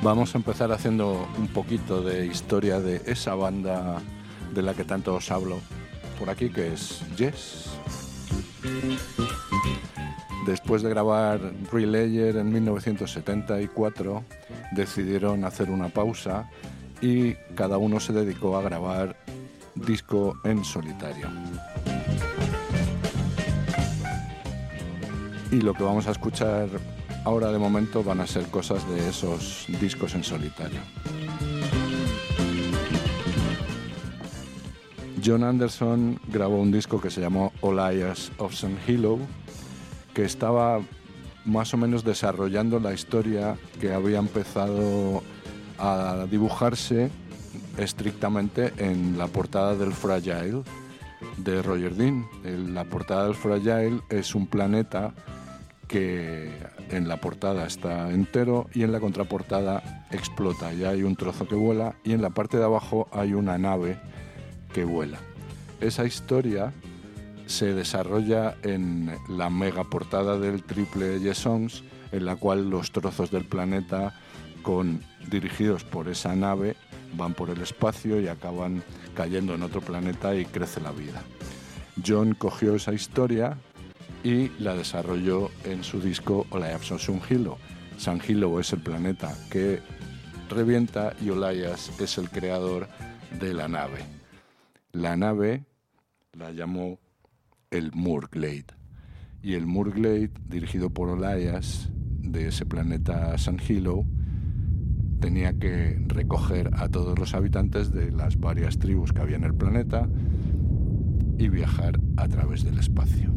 Vamos a empezar haciendo un poquito de historia de esa banda de la que tanto os hablo por aquí, que es Yes. Después de grabar Relayer en 1974, decidieron hacer una pausa y cada uno se dedicó a grabar disco en solitario. Y lo que vamos a escuchar ahora de momento van a ser cosas de esos discos en solitario. Jon Anderson grabó un disco que se llamó All Eyes of St. Hilo, que estaba más o menos desarrollando la historia que había empezado a dibujarse estrictamente en la portada del Fragile de Roger Dean. La portada del Fragile es un planeta que en la portada está entero y en la contraportada explota. Ya hay un trozo que vuela y en la parte de abajo hay una nave que vuela. Esa historia se desarrolla en la mega portada del triple Yes Songs, en la cual los trozos del planeta dirigidos por esa nave van por el espacio y acaban cayendo en otro planeta y crece la vida. John cogió esa historia y la desarrolló en su disco Olayas of St. Hilo. St. Hilo es el planeta que revienta y Olayas es el creador de la nave. La nave la llamó el Moorglade. Y el Moorglade, dirigido por Olayas, de ese planeta St. Hilo, tenía que recoger a todos los habitantes de las varias tribus que había en el planeta y viajar a través del espacio.